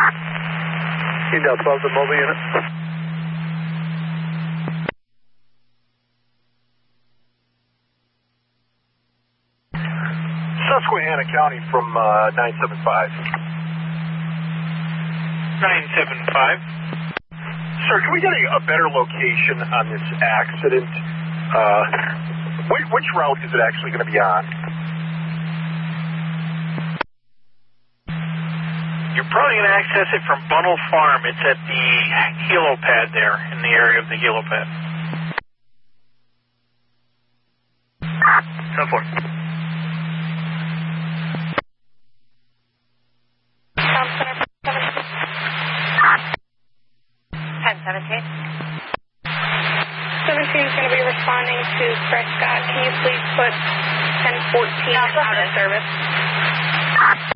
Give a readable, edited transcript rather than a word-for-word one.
Intel 12 to mobile unit. Susquehanna County from 975. 975. Sir, can we get a better location on this accident? Which route is it actually going to be on? You're probably going to access it from Bunnell Farm. It's at the helipad there, in the area of the helipad. 10-4. 10-17. 17 is going to be responding to Prescott. Can you please put 10-14 out of service?